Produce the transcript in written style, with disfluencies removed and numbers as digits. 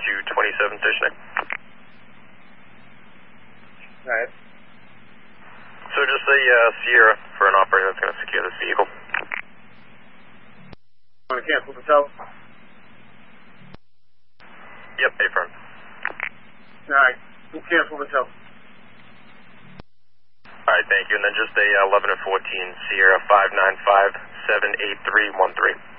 227 stationary. Alright. So just a Sierra for an operator that's going to secure this vehicle. Want to cancel the tow? Yep, affirm. Alright, we'll cancel the tow. Alright, thank you. And then just a 11 and 14 Sierra 595-78313.